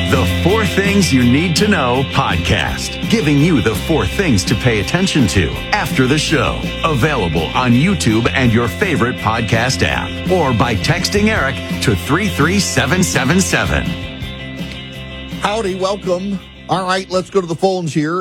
The 4 Things You Need to Know podcast, giving you the 4 things to pay attention to after the show. Available on YouTube and your favorite podcast app, or by texting Eric to 33777. Howdy, welcome. All right, let's go to the phones here.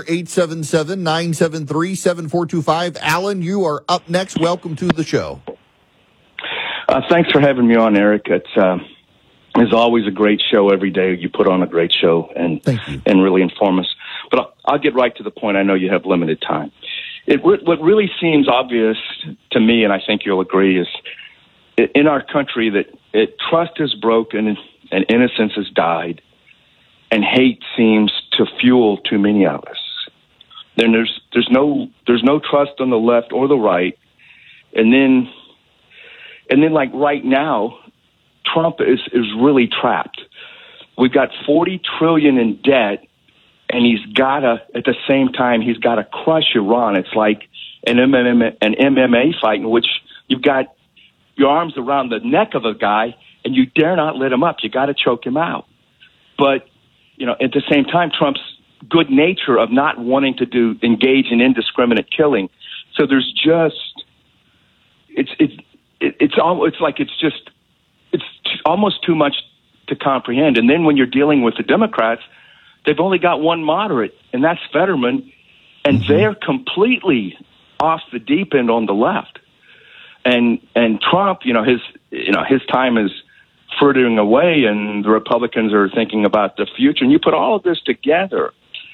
877-973-7425. Alan, you are up next. Welcome to the show. Thanks for having me on, Eric. It's always a great show every day. You put on a great show and really inform us. But I'll get right to the point. I know you have limited time. What really seems obvious to me, and I think you'll agree, is in our country that trust is broken and innocence has died, and hate seems to fuel too many of us. Then there's no trust on the left or the right, and then like right now, Trump is really trapped. We've got $40 trillion in debt, and at the same time, he's got to crush Iran. It's like an MMA fight in which you've got your arms around the neck of a guy, and you dare not let him up. You got to choke him out. But, at the same time, Trump's good nature of not wanting to engage in indiscriminate killing. So there's just, it's almost too much to comprehend. And then when you're dealing with the Democrats, they've only got one moderate, and that's Fetterman, and they're completely off the deep end on the left. And Trump, his time is frittering away, and the Republicans are thinking about the future. And you put all of this together,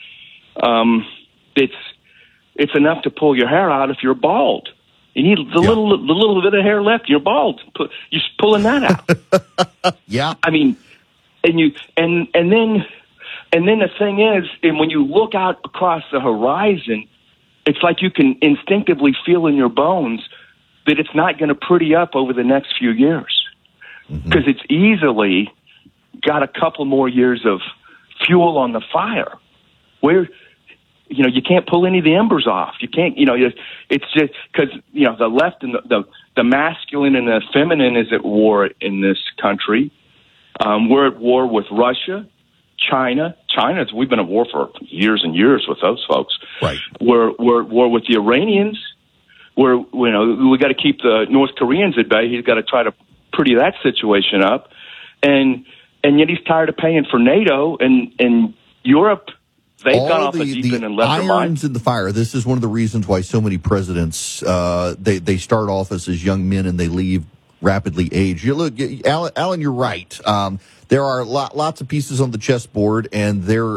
it's enough to pull your hair out if you're bald. You need the little bit of hair left. You're bald. You're pulling that out. Yeah. I mean, and then the thing is, and when you look out across the horizon, it's like you can instinctively feel in your bones that it's not going to pretty up over the next few years, because it's easily got a couple more years of fuel on the fire where, you can't pull any of the embers off. You can't, it's just because, the left and the masculine and the feminine is at war in this country. We're at war with Russia, China. We've been at war for years and years with those folks. Right. We're at war with the Iranians. We got to keep the North Koreans at bay. He's got to try to pretty that situation up. And yet he's tired of paying for NATO and Europe. They've gone off the deep end and left their mind. Irons in the fire. This is one of the reasons why so many presidents they start office as young men and they leave rapidly aged. Look, Alan, you're right. There are lots of pieces on the chessboard, and there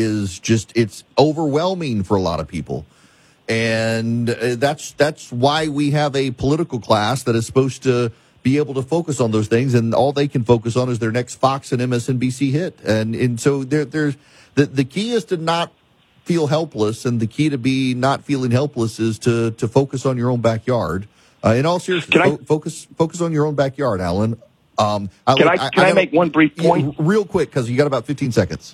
it's overwhelming for a lot of people, and that's why we have a political class that is supposed to be able to focus on those things, and all they can focus on is their next Fox and MSNBC hit, and so there's. The key is to not feel helpless, and the key to be not feeling helpless is to focus on your own backyard. In all seriousness, focus on your own backyard, Alan. Can I make one brief point? Real quick, because you got about 15 seconds.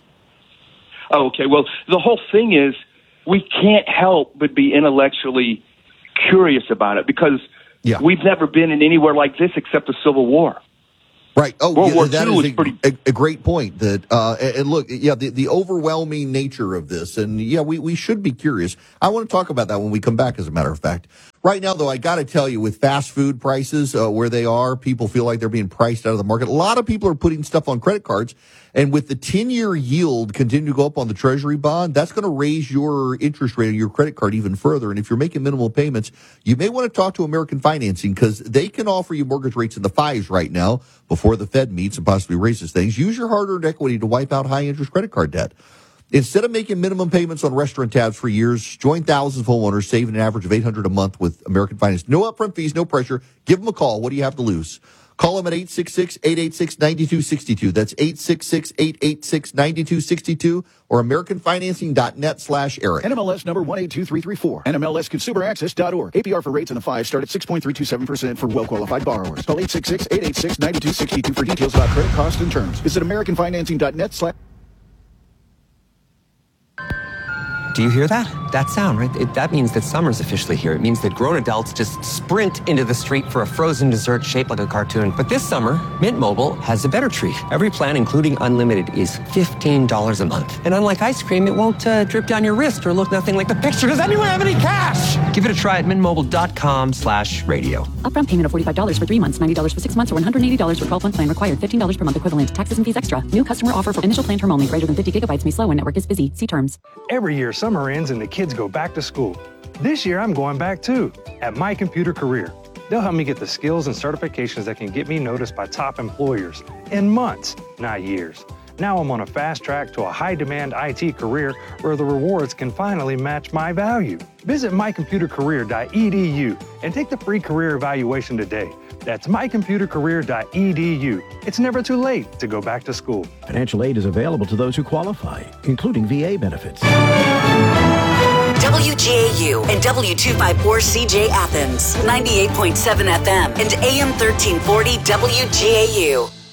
Oh, okay. Well, the whole thing is we can't help but be intellectually curious about it, because we've never been in anywhere like this except the Civil War. Right. Oh, World War that II is a great point. That and look, the overwhelming nature of this, and we should be curious. I want to talk about that when we come back. As a matter of fact, right now though, I got to tell you, with fast food prices where they are, people feel like they're being priced out of the market. A lot of people are putting stuff on credit cards, and with the 10-year yield continuing to go up on the Treasury bond, that's going to raise your interest rate on your credit card even further. And if you're making minimal payments, you may want to talk to American Financing, because they can offer you mortgage rates in the 5s right now before the Fed meets and possibly raises things. Use your hard-earned equity to wipe out high-interest credit card debt. Instead of making minimum payments on restaurant tabs for years, join thousands of homeowners saving an average of $800 a month with American Finance. No upfront fees, no pressure. Give them a call. What do you have to lose? Call them at 866-886-9262. That's 866-886-9262 or AmericanFinancing.net/Eric. NMLS number 182334. NMLSConsumerAccess.org. APR for rates in the 5 start at 6.327% for well-qualified borrowers. Call 866-886-9262 for details about credit costs and terms. Visit AmericanFinancing.net/. Do you hear that? That sound, right? That means that summer's officially here. It means that grown adults just sprint into the street for a frozen dessert shaped like a cartoon. But this summer, Mint Mobile has a better treat. Every plan, including unlimited, is $15 a month. And unlike ice cream, it won't drip down your wrist or look nothing like the picture. Does anyone have any cash? Give it a try at mintmobile.com/radio. Upfront payment of $45 for 3 months, $90 for 6 months, or $180 for 12-month plan required. $15 per month equivalent. Taxes and fees extra. New customer offer for initial plan term only. Greater than 50 gigabytes may slow when network is busy. See terms. Every year, summer ends and the kids go back to school. This year, I'm going back too, at My Computer Career. They'll help me get the skills and certifications that can get me noticed by top employers in months, not years. Now I'm on a fast track to a high-demand IT career where the rewards can finally match my value. Visit mycomputercareer.edu and take the free career evaluation today. That's mycomputercareer.edu. It's never too late to go back to school. Financial aid is available to those who qualify, including VA benefits. WGAU and W254CJ Athens, 98.7 FM and AM 1340 WGAU.